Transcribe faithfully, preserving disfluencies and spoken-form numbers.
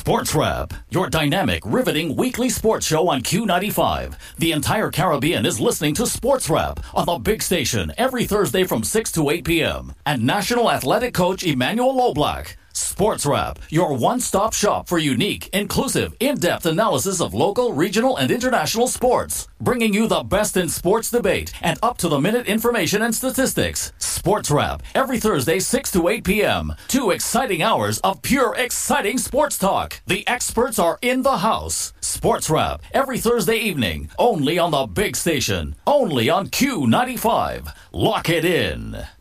Sports Wrap, your dynamic, riveting weekly sports show on Q ninety-five. The entire Caribbean is listening to Sports Wrap on the big station every Thursday from six to eight p.m. And National Athletic Coach Emmanuel Loblack. Sports Wrap, your one-stop shop for unique, inclusive, in-depth analysis of local, regional, and international sports. Bringing you the best in sports debate and up-to-the-minute information and statistics. Sports Wrap, every Thursday, six to eight p.m. Two exciting hours of pure, exciting sports talk. The experts are in the house. Sports Wrap, every Thursday evening, only on the big station. Only on Q ninety-five. Lock it in.